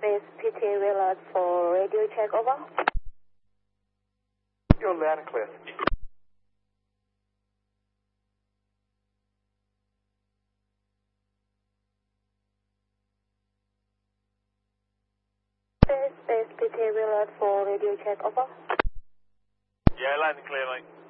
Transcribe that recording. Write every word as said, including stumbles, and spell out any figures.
Space P T Willard for radio check, over. You're loud and clear. Space Space P T Willard for radio check, over. Yeah, loud and clear, mate.